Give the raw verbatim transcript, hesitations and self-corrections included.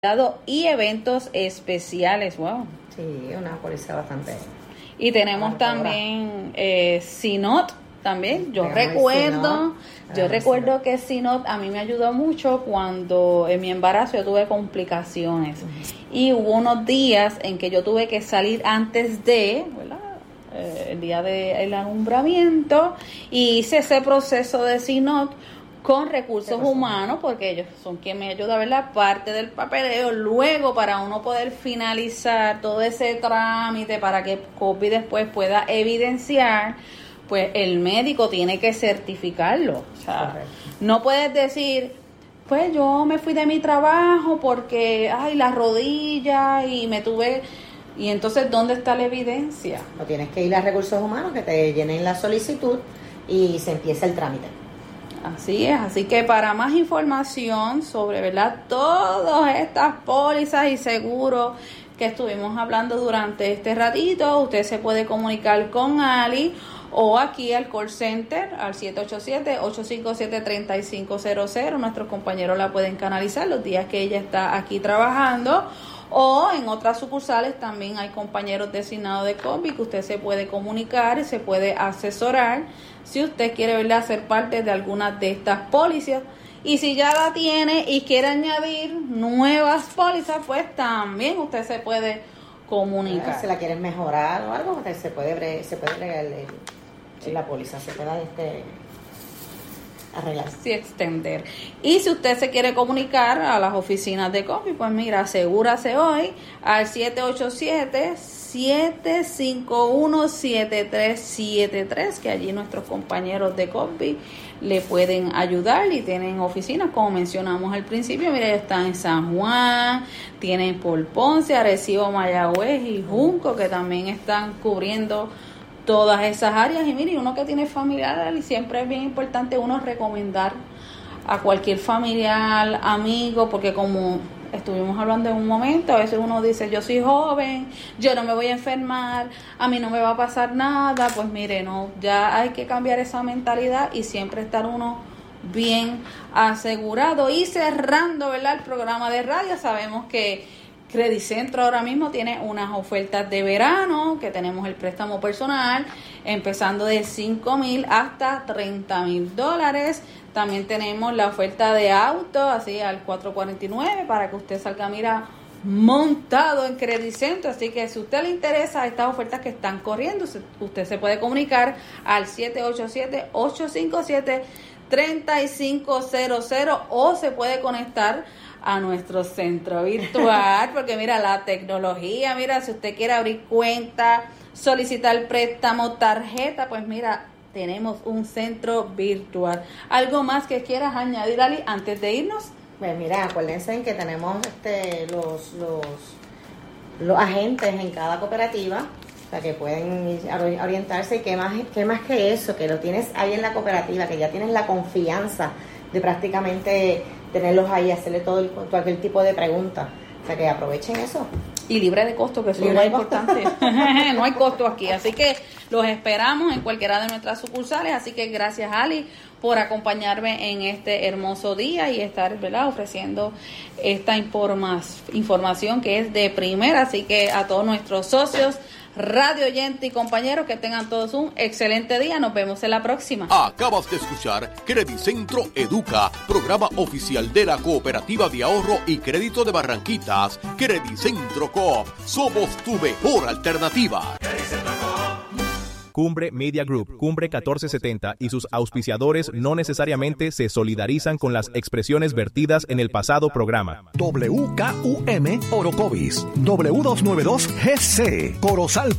y eventos especiales. Wow. Sí, una póliza bastante. Y tenemos también eh, C N O T también. Yo recuerdo, yo recuerdo que C N O T a mí me ayudó mucho cuando en mi embarazo yo tuve complicaciones. Uh-huh. Y hubo unos días en que yo tuve que salir antes de, ¿verdad? Eh, el día del alumbramiento, y hice ese proceso de C N O T con recursos humanos, porque ellos son quien me ayuda a ver la parte del papeleo. Luego, para uno poder finalizar todo ese trámite para que COPI después pueda evidenciar, pues el médico tiene que certificarlo. O sea, correcto. No puedes decir, pues yo me fui de mi trabajo porque, ay, la rodilla y me tuve... Y entonces, ¿dónde está la evidencia? No, tienes que ir a recursos humanos que te llenen la solicitud y se empieza el trámite. Así es, así que para más información sobre, ¿verdad?, todas estas pólizas y seguros que estuvimos hablando durante este ratito, usted se puede comunicar con Ali o aquí al call center al siete ocho siete, ocho cinco siete, tres cinco cero cero. Nuestros compañeros la pueden canalizar los días que ella está aquí trabajando. O en otras sucursales también hay compañeros designados de COPI que usted se puede comunicar y se puede asesorar si usted quiere, ¿verdad?, ser parte de algunas de estas pólizas. Y si ya la tiene y quiere añadir nuevas pólizas, pues también usted se puede comunicar. Si la quieren mejorar o algo, usted se puede se puede agregar sí. la póliza, se puede este, arreglar. Sí, extender. Y si usted se quiere comunicar a las oficinas de COPI, pues mira, asegúrase hoy al siete ocho siete, siete cinco uno, siete tres siete tres, que allí nuestros compañeros de COPI le pueden ayudar y tienen oficinas, como mencionamos al principio. Mira, ellos están en San Juan, tienen por Ponce, Arecibo, Mayagüez y Junco, que también están cubriendo todas esas áreas. Y mire, uno que tiene familiar, y siempre es bien importante uno recomendar a cualquier familiar, amigo, porque como estuvimos hablando en un momento, a veces uno dice, yo soy joven, yo no me voy a enfermar, a mí no me va a pasar nada. Pues mire, no, ya hay que cambiar esa mentalidad y siempre estar uno bien asegurado. Y cerrando, ¿verdad?, el programa de radio, sabemos que Credit Centro ahora mismo tiene unas ofertas de verano, que tenemos el préstamo personal empezando de cinco mil hasta treinta mil dólares. También tenemos la oferta de auto, así al cuatro cuarenta y nueve, para que usted salga, mira, montado en Credit Centro. Así que si a usted le interesa estas ofertas que están corriendo, usted se puede comunicar al siete ocho siete, ocho cinco siete, tres cinco cero cero o se puede conectar a nuestro centro virtual, porque mira, la tecnología, mira, si usted quiere abrir cuenta, solicitar préstamo, tarjeta, pues mira, tenemos un centro virtual. ¿Algo más que quieras añadir, Ali, antes de irnos? Pues mira, acuérdense en que tenemos este los, los, los agentes en cada cooperativa, o sea, que pueden orientarse. Y qué más, qué más que eso, que lo tienes ahí en la cooperativa, que ya tienes la confianza de prácticamente tenerlos ahí, hacerle todo el, cualquier tipo de pregunta. O sea, que aprovechen eso. Y libre de costo, que eso es lo más importante. No hay costo aquí. Así que los esperamos en cualquiera de nuestras sucursales. Así que gracias, Ali, por acompañarme en este hermoso día y estar, ¿verdad?, ofreciendo esta informa- información que es de primera. Así que a todos nuestros socios, radio oyente y compañeros, que tengan todos un excelente día. Nos vemos en la próxima. Acabas de escuchar Credit Centro Educa, programa oficial de la Cooperativa de Ahorro y Crédito de Barranquitas, Credit Centro Coop. Somos tu mejor alternativa. Cumbre Media Group, Cumbre catorce setenta y sus auspiciadores no necesariamente se solidarizan con las expresiones vertidas en el pasado programa. W K U M Orocovis, W doscientos noventa y dos G C, Corozal